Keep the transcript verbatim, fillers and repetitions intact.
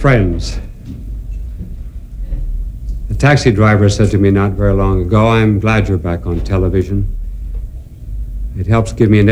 Friends. A taxi driver said to me not very long ago, I'm glad you're back on television. It helps give me an